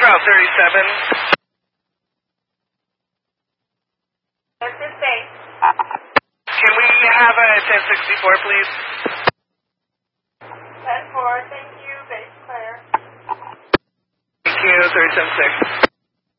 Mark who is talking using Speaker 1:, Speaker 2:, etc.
Speaker 1: Route 37.
Speaker 2: What's his base?
Speaker 1: Can we have a 1064, please?
Speaker 2: 10-4, thank you, base clear.
Speaker 1: Thank you, 376.